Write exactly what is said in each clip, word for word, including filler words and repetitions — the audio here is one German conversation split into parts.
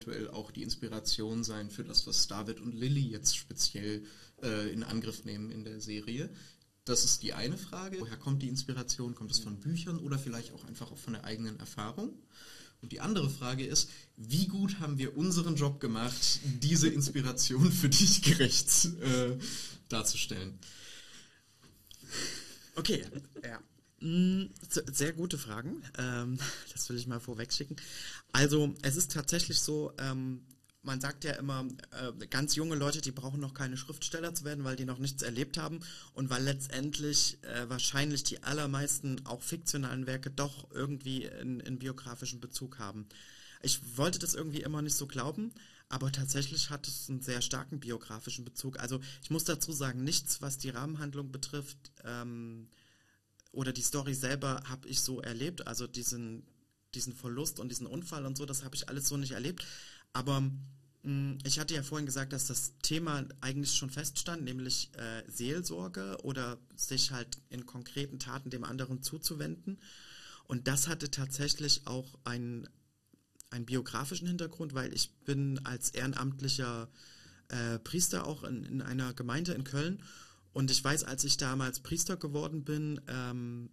auch die Inspiration sein für das, was David und Lilly jetzt speziell äh, in Angriff nehmen in der Serie. Das ist die eine Frage. Woher kommt die Inspiration? Kommt es von Büchern oder vielleicht auch einfach auch von der eigenen Erfahrung? Und die andere Frage ist, wie gut haben wir unseren Job gemacht, diese Inspiration für dich gerecht äh, darzustellen? Okay, ja. Sehr gute Fragen, ähm, das will ich mal vorwegschicken. Also es ist tatsächlich so, ähm, man sagt ja immer, äh, ganz junge Leute, die brauchen noch keine Schriftsteller zu werden, weil die noch nichts erlebt haben und weil letztendlich äh, wahrscheinlich die allermeisten auch fiktionalen Werke doch irgendwie einen biografischen Bezug haben. Ich wollte das irgendwie immer nicht so glauben, aber tatsächlich hat es einen sehr starken biografischen Bezug. Also ich muss dazu sagen, nichts, was die Rahmenhandlung betrifft, ähm, oder die Story selber habe ich so erlebt, also diesen, diesen Verlust und diesen Unfall und so, das habe ich alles so nicht erlebt. Aber mh, ich hatte ja vorhin gesagt, dass das Thema eigentlich schon feststand, nämlich äh, Seelsorge oder sich halt in konkreten Taten dem anderen zuzuwenden. Und das hatte tatsächlich auch einen, einen biografischen Hintergrund, weil ich bin als ehrenamtlicher äh, Priester auch in, in einer Gemeinde in Köln. Und ich weiß, als ich damals Priester geworden bin, ähm,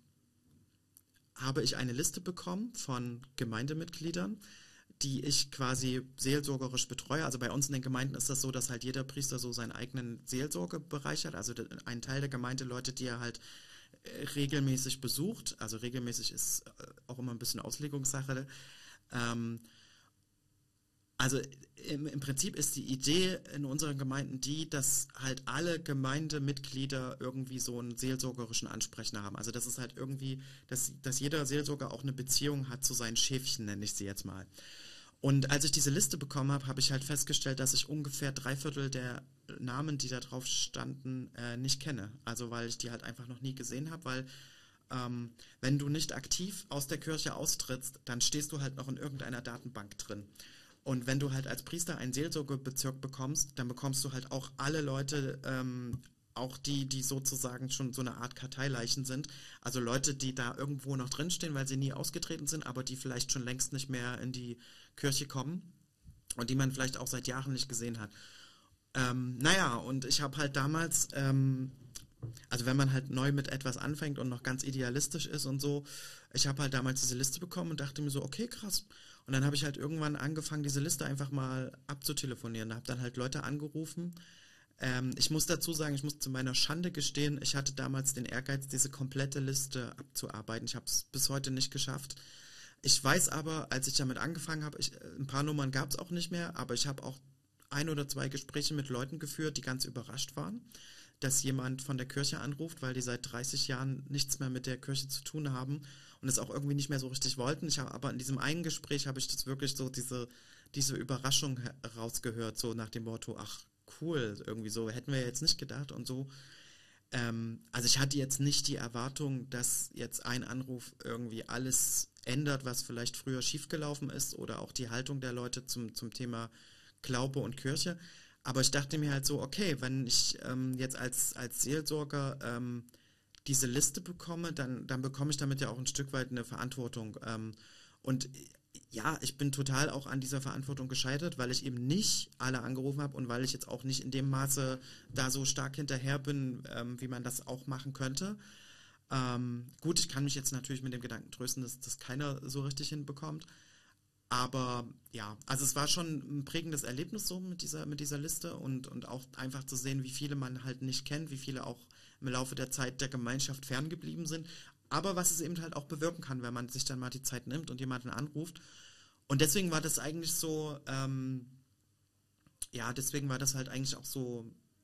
habe ich eine Liste bekommen von Gemeindemitgliedern, die ich quasi seelsorgerisch betreue. Also bei uns in den Gemeinden ist das so, dass halt jeder Priester so seinen eigenen Seelsorgebereich hat. Also ein Teil der Gemeindeleute, die er halt regelmäßig besucht. Also regelmäßig ist auch immer ein bisschen Auslegungssache. Ähm, Also im, im Prinzip ist die Idee in unseren Gemeinden die, dass halt alle Gemeindemitglieder irgendwie so einen seelsorgerischen Ansprechner haben. Also das ist halt irgendwie, dass, dass jeder Seelsorger auch eine Beziehung hat zu seinen Schäfchen, nenne ich sie jetzt mal. Und als ich diese Liste bekommen habe, habe ich halt festgestellt, dass ich ungefähr drei Viertel der Namen, die da drauf standen, äh, nicht kenne. Also weil ich die halt einfach noch nie gesehen habe, weil ähm, wenn du nicht aktiv aus der Kirche austrittst, dann stehst du halt noch in irgendeiner Datenbank drin. Und wenn du halt als Priester einen Seelsorgebezirk bekommst, dann bekommst du halt auch alle Leute, ähm, auch die, die sozusagen schon so eine Art Karteileichen sind. Also Leute, die da irgendwo noch drinstehen, weil sie nie ausgetreten sind, aber die vielleicht schon längst nicht mehr in die Kirche kommen und die man vielleicht auch seit Jahren nicht gesehen hat. Ähm, naja, und ich habe halt damals, ähm, also wenn man halt neu mit etwas anfängt und noch ganz idealistisch ist und so, ich habe halt damals diese Liste bekommen und dachte mir so, okay, krass. Und dann habe ich halt irgendwann angefangen, diese Liste einfach mal abzutelefonieren. Da habe dann halt Leute angerufen. Ähm, ich muss dazu sagen, ich muss zu meiner Schande gestehen, ich hatte damals den Ehrgeiz, diese komplette Liste abzuarbeiten. Ich habe es bis heute nicht geschafft. Ich weiß aber, als ich damit angefangen habe, ich, ein paar Nummern gab es auch nicht mehr, aber ich habe auch ein oder zwei Gespräche mit Leuten geführt, die ganz überrascht waren, dass jemand von der Kirche anruft, weil die seit dreißig Jahren nichts mehr mit der Kirche zu tun haben und es auch irgendwie nicht mehr so richtig wollten. Ich habe aber in diesem einen Gespräch habe ich das wirklich so diese diese Überraschung rausgehört, so nach dem Motto, ach cool, irgendwie so hätten wir jetzt nicht gedacht und so. Ähm, also ich hatte jetzt nicht die Erwartung, dass jetzt ein Anruf irgendwie alles ändert, was vielleicht früher schiefgelaufen ist oder auch die Haltung der Leute zum zum Thema Glaube und Kirche. Aber ich dachte mir halt so, okay, wenn ich ähm, jetzt als, als Seelsorger ähm, diese Liste bekomme, dann, dann bekomme ich damit ja auch ein Stück weit eine Verantwortung. Ähm, und ja, ich bin total auch an dieser Verantwortung gescheitert, weil ich eben nicht alle angerufen habe und weil ich jetzt auch nicht in dem Maße da so stark hinterher bin, ähm, wie man das auch machen könnte. Ähm, gut, ich kann mich jetzt natürlich mit dem Gedanken trösten, dass das keiner so richtig hinbekommt. Aber ja, also es war schon ein prägendes Erlebnis so mit dieser, mit dieser Liste und, und auch einfach zu sehen, wie viele man halt nicht kennt, wie viele auch im Laufe der Zeit der Gemeinschaft ferngeblieben sind. Aber was es eben halt auch bewirken kann, wenn man sich dann mal die Zeit nimmt und jemanden anruft. Und deswegen war das eigentlich so, ähm, ja, deswegen war das halt eigentlich auch so,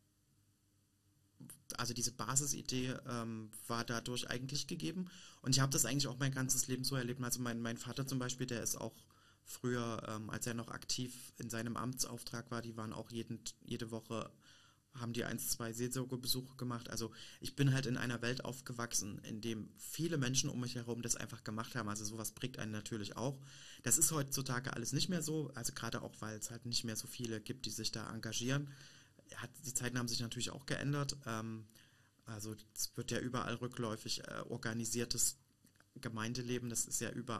also diese Basisidee ähm, war dadurch eigentlich gegeben. Und ich habe das eigentlich auch mein ganzes Leben so erlebt. Also mein, mein Vater zum Beispiel, der ist auch früher, ähm, als er noch aktiv in seinem Amtsauftrag war, die waren auch jeden, jede Woche, haben die eins, zwei Seelsorgebesuche gemacht. Also ich bin halt in einer Welt aufgewachsen, in dem viele Menschen um mich herum das einfach gemacht haben. Also sowas prägt einen natürlich auch. Das ist heutzutage alles nicht mehr so, also gerade auch, weil es halt nicht mehr so viele gibt, die sich da engagieren. Hat, die Zeiten haben sich natürlich auch geändert. Ähm, also es wird ja überall rückläufig äh, organisiertes Gemeindeleben, das ist ja über,